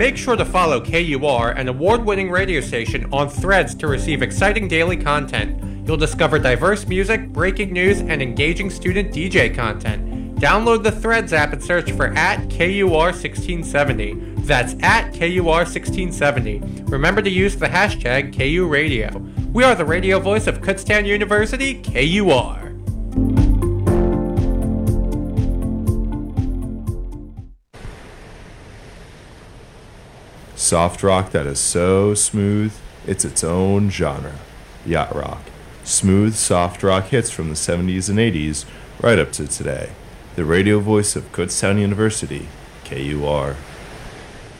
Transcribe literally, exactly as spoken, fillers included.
Make sure to follow K U R, an award-winning radio station, on Threads to receive exciting daily content. You'll discover diverse music, breaking news, and engaging student D J content. Download the Threads app and search for at K U R sixteen seventy. That's at K U R sixteen seventy. Remember to use the hashtag K U Radio. We are the radio voice of Kutztown University, K U R. Soft rock that is so smooth, it's its own genre. Yacht rock. Smooth, soft rock hits from the seventies and eighties, right up to today. The radio voice of Kutztown University, K U R.